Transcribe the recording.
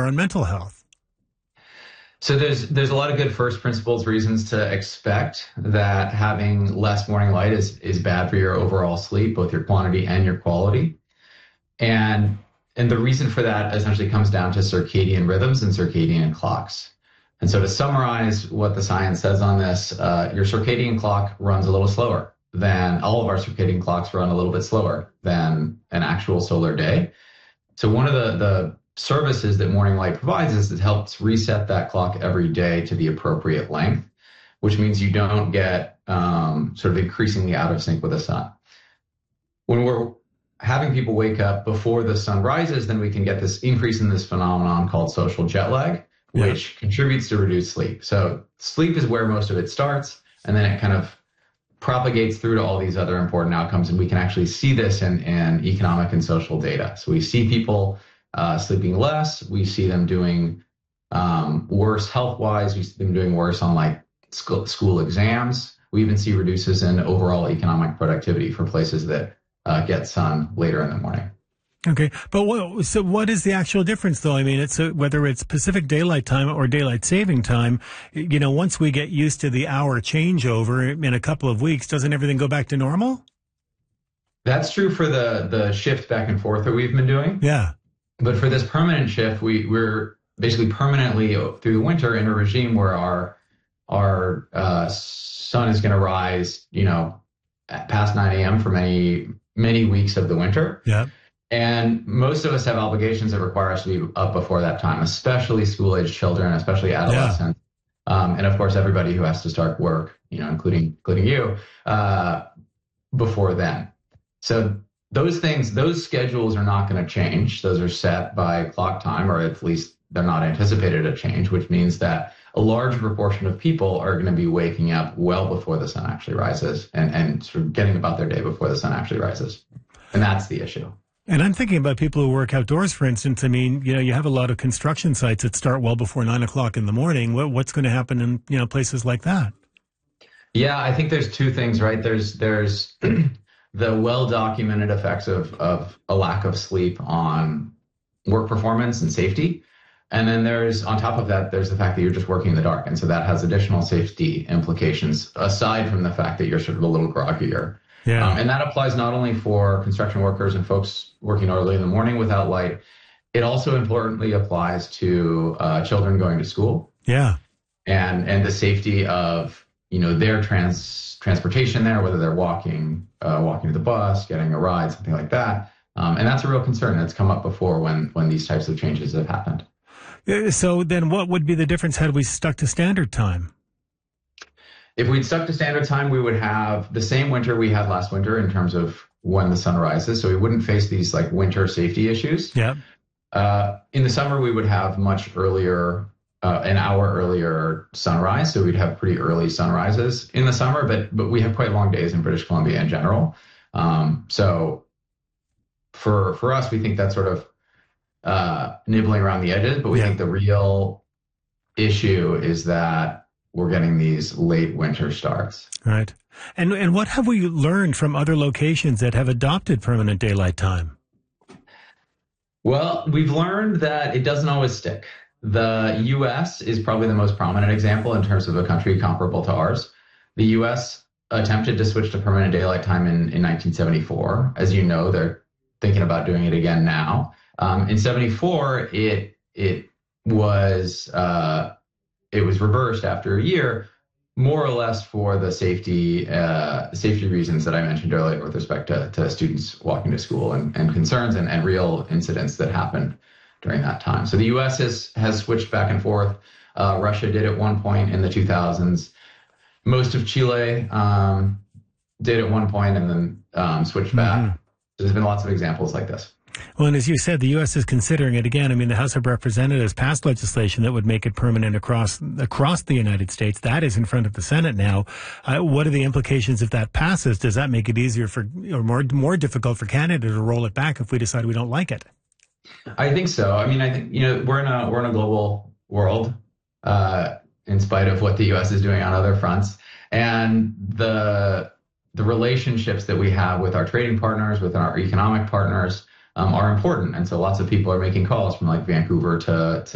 on mental health? So there's a lot of good first principles reasons to expect that having less morning light is bad for your overall sleep, both your quantity and your quality. And the reason for that essentially comes down to circadian rhythms and circadian clocks. And so to summarize what the science says on this, your circadian clock runs a little slower than all of our circadian clocks run a little bit slower than an actual solar day. So one of the services that morning light provides is it helps reset that clock every day to the appropriate length, which means you don't get sort of increasingly out of sync with the sun. When we're having people wake up before the sun rises, then we can get this increase in this phenomenon called social jet lag, which contributes to reduced sleep. So sleep is where most of it starts, and then it kind of propagates through to all these other important outcomes. And we can actually see this in economic and social data. So we see people sleeping less. We see them doing worse health-wise. We see them doing worse on like school exams. We even see reduces in overall economic productivity for places that get sun later in the morning. Okay, but what is the actual difference, though? I mean, it's whether it's Pacific Daylight Time or Daylight Saving Time. You know, once we get used to the hour changeover in a couple of weeks, doesn't everything go back to normal? That's true for the shift back and forth that we've been doing. Yeah. But for this permanent shift, we're basically permanently through the winter in a regime where our sun is going to rise, you know, past 9 a.m. for many weeks of the winter. Yeah. And most of us have obligations that require us to be up before that time, especially school-age children, especially adolescents, and of course everybody who has to start work, you know, including you, before then. So those schedules are not going to change. Those are set by clock time, or at least they're not anticipated to change, which means that a large proportion of people are going to be waking up well before the sun actually rises and sort of getting about their day before the sun actually rises. And that's the issue. And I'm thinking about people who work outdoors, for instance. I mean, you know, you have a lot of construction sites that start well before 9 o'clock in the morning. What's going to happen in, you know, places like that? Yeah, I think there's two things, right? There's the well-documented effects of a lack of sleep on work performance and safety. And then there's, on top of that, there's the fact that you're just working in the dark. And so that has additional safety implications, aside from the fact that you're sort of a little groggier. Yeah. And that applies not only for construction workers and folks working early in the morning without light, it also importantly applies to children going to school. Yeah. And the safety of, you know, their transportation there, whether they're walking to the bus, getting a ride, something like that. And that's a real concern. It's come up before when these types of changes have happened. So then what would be the difference had we stuck to standard time? If we'd stuck to standard time, we would have the same winter we had last winter in terms of when the sun rises. So we wouldn't face these like winter safety issues. Yeah. In the summer, we would have much earlier, an hour earlier sunrise. So we'd have pretty early sunrises in the summer, but we have quite long days in British Columbia in general. So for us, we think that's sort of nibbling around the edges, but we think the real issue is that we're getting these late winter starts. Right. And what have we learned from other locations that have adopted permanent daylight time? Well, we've learned that it doesn't always stick. The U.S. is probably the most prominent example in terms of a country comparable to ours. The U.S. attempted to switch to permanent daylight time in 1974. As you know, they're thinking about doing it again now. In 74, it was reversed after a year, more or less for the safety reasons that I mentioned earlier with respect to students walking to school and concerns and real incidents that happened during that time. So the U.S. has switched back and forth. Russia did at one point in the 2000s. Most of Chile did at one point and then switched back. So there's been lots of examples like this. Well, and as you said, the U.S. is considering it again. I mean, the House of Representatives passed legislation that would make it permanent across the United States. That is in front of the Senate now. What are the implications if that passes? Does that make it easier or more difficult for Canada to roll it back if we decide we don't like it? I think so. I mean, I think, you know, we're in a global world, in spite of what the U.S. is doing on other fronts, and the relationships that we have with our trading partners, with our economic partners, are important. And so lots of people are making calls from like Vancouver to